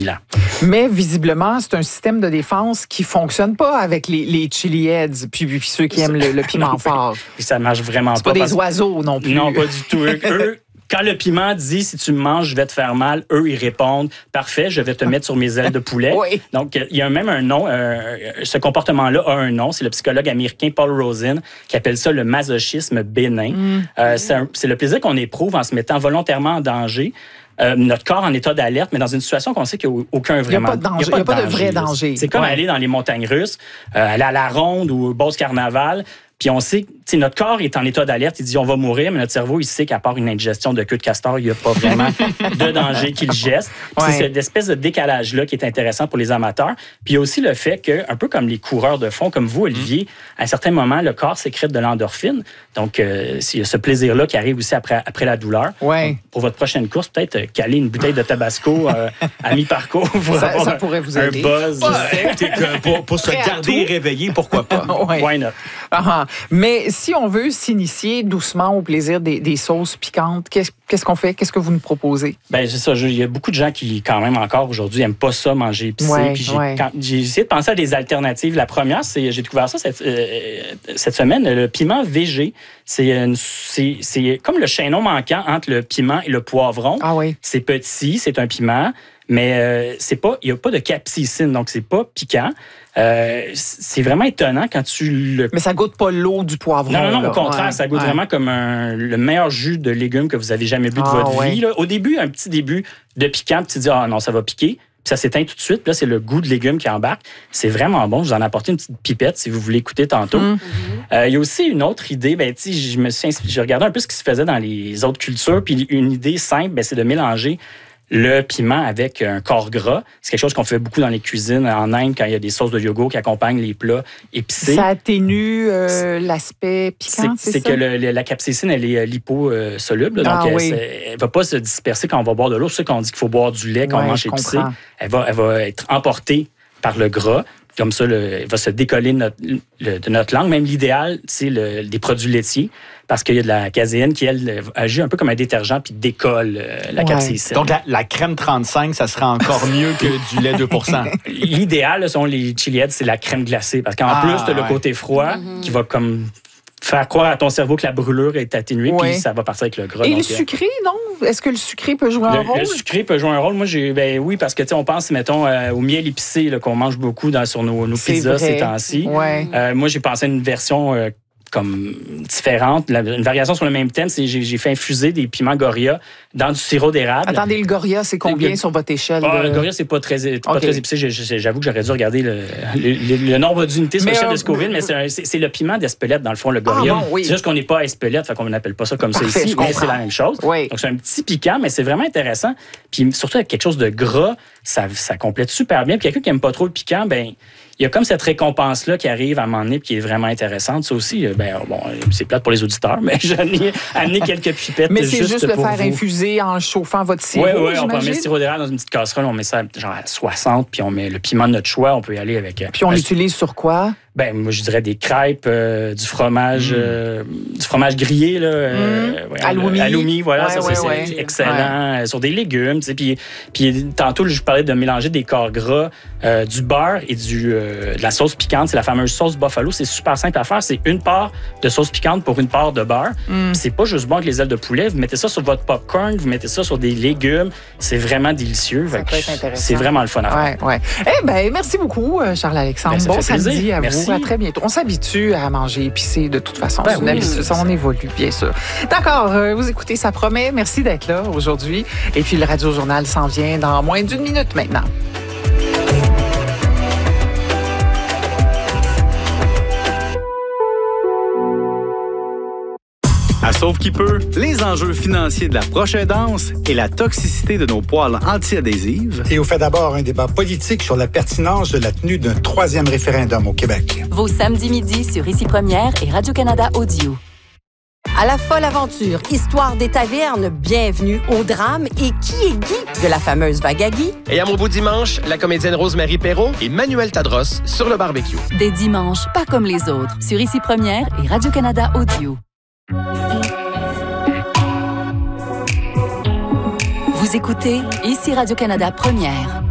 Mais visiblement, c'est un système de défense qui fonctionne pas avec les chili heads, puis ceux qui aiment le piment fort. Puis ça marche vraiment pas. C'est pas des oiseaux non plus. Non, pas du tout. Eux, quand le piment dit « si tu me manges, je vais te faire mal », eux, ils répondent « parfait, je vais te mettre sur mes ailes de poulet ». Oui. Donc, il y a même un nom. Ce comportement-là a un nom. C'est le psychologue américain Paul Rozin qui appelle ça le masochisme bénin. C'est le plaisir qu'on éprouve en se mettant volontairement en danger. Notre corps en état d'alerte, mais dans une situation qu'on sait qu'il n'y a aucun vraiment... Il n'y a pas de vrai danger. C'est comme aller dans les montagnes russes, aller à la Ronde ou au Beauce Carnaval. Puis on sait que notre corps est en état d'alerte. Il dit on va mourir, mais notre cerveau, il sait qu'à part une indigestion de queue de castor, il n'y a pas vraiment de danger qui le geste. C'est cette espèce de décalage-là qui est intéressant pour les amateurs. Puis il y a aussi le fait que, un peu comme les coureurs de fond, comme vous, Olivier, à certains moments, le corps sécrète de l'endorphine. Donc, il y a ce plaisir-là qui arrive aussi après la douleur. Ouais. Pour votre prochaine course, peut-être caler une bouteille de Tabasco à mi-parcours pour avoir ça pourrait vous aider. Un buzz. Pour se garder réveillé, pourquoi pas? Why not? Mais si on veut s'initier doucement au plaisir des sauces piquantes, qu'est-ce qu'on fait? Qu'est-ce que vous nous proposez? Ben c'est ça. Il y a beaucoup de gens qui, quand même, encore aujourd'hui, n'aiment pas ça, manger épicé. Puis j'ai essayé de penser à des alternatives. La première, j'ai découvert ça cette semaine, le piment VG. C'est comme le chaînon manquant entre le piment et le poivron. Ah oui. C'est petit, c'est un piment, mais il n'y a pas de capsaïcine, donc c'est pas piquant. C'est vraiment étonnant quand tu le... Mais ça goûte pas l'eau du poivron. Non, au contraire, ça goûte vraiment comme le meilleur jus de légumes que vous avez jamais bu de votre vie. Là. Au début, un petit début de piquant, puis tu te dis « Ah non, ça va piquer ». Puis ça s'éteint tout de suite. Puis là, c'est le goût de légumes qui embarque. C'est vraiment bon. Je vous en ai apporté une petite pipette si vous voulez écouter tantôt. Il y a aussi une autre idée. J'ai regardé un peu ce qui se faisait dans les autres cultures. Puis une idée simple, c'est de mélanger le piment avec un corps gras. C'est quelque chose qu'on fait beaucoup dans les cuisines en Inde quand il y a des sauces de yogourt qui accompagnent les plats épicés. Ça atténue l'aspect piquant, c'est ça? C'est que la capsaïcine, elle est liposoluble. Donc, elle ne va pas se disperser quand on va boire de l'eau. C'est ça qu'on dit qu'il faut boire du lait quand on mange épicé. Elle va être emportée par le gras. Comme ça, elle va se décoller de notre langue. Même l'idéal, c'est des produits laitiers parce qu'il y a de la caséine qui, elle, agit un peu comme un détergent puis décolle la capsaïcine. Donc, la crème 35, ça serait encore mieux que du lait 2%. L'idéal, selon les chili heads, c'est la crème glacée parce qu'en plus, tu as le côté froid qui va comme faire croire à ton cerveau que la brûlure est atténuée, puis ça va partir avec le gras. Et le sucré, non? Est-ce que le sucré peut jouer un rôle? Le sucré peut jouer un rôle. Moi, oui, parce que on pense, mettons, au miel épicé là, qu'on mange beaucoup sur nos pizzas ces temps-ci. Moi, j'ai pensé à une version comme différente. Une variation sur le même thème, c'est j'ai fait infuser des piments Goria dans du sirop d'érable. Attendez, le Goria, c'est combien sur votre échelle? Le Goria, c'est pas très épicé. J'avoue que j'aurais dû regarder le nombre d'unités sur l'échelle de Scoville, mais c'est le piment d'Espelette, dans le fond, le Goria. C'est juste qu'on n'est pas à Espelette, fait qu'on n'appelle pas ça comme ça ici, mais c'est la même chose. Donc, c'est un petit piquant, mais c'est vraiment intéressant. Puis surtout, avec quelque chose de gras, ça complète super bien. Puis quelqu'un qui n'aime pas trop le piquant, il y a comme cette récompense-là qui arrive à un moment donné et qui est vraiment intéressante. Ça aussi, c'est plate pour les auditeurs, mais j'en ai amené quelques pipettes. Mais c'est juste le faire vous. Infuser en chauffant votre sirop, Oui, on peut mettre le sirop d'érable dans une petite casserole, on met ça genre à 60, puis on met le piment de notre choix, on peut y aller avec... Puis on l'utilise sur quoi? Moi, je dirais des crêpes, du fromage grillé, là. Halloumi, voilà, c'est excellent. Sur des légumes, tu sais. Puis tantôt, je parlais de mélanger des corps gras, du beurre et de la sauce piquante. C'est la fameuse sauce buffalo. C'est super simple à faire. C'est une part de sauce piquante pour une part de beurre. C'est pas juste bon avec les ailes de poulet. Vous mettez ça sur votre popcorn, vous mettez ça sur des légumes. C'est vraiment délicieux. Ça peut être intéressant. C'est vraiment le fun à faire. Merci beaucoup, Charles-Alexandre. Bon samedi à vous. À très bientôt. On s'habitue à manger épicé de toute façon. C'est une habitude. On évolue, bien sûr. D'accord. Vous écoutez, ça promet. Merci d'être là aujourd'hui. Et puis, le Radio Journal s'en vient dans moins d'une minute maintenant. À Sauve qui peut, les enjeux financiers de la prochaine danse et la toxicité de nos poêles anti-adhésives. Et on fait d'abord un débat politique sur la pertinence de la tenue d'un 3e référendum au Québec. Vos samedis midi sur Ici Première et Radio-Canada Audio. À la folle aventure, histoire des tavernes, bienvenue au drame et qui est Guy de la fameuse vague à Guy. Et à mon beau dimanche, la comédienne Rose-Marie Perron et Manuel Tadros sur le barbecue. Des dimanches pas comme les autres sur Ici Première et Radio-Canada Audio. Vous écoutez Ici Radio-Canada Première.